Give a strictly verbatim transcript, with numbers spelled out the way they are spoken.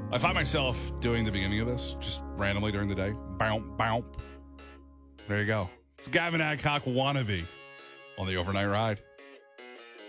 I find myself doing the beginning of this just randomly during the day. Bow, bow. There you go. It's Gavin Adcock wannabe on the overnight ride.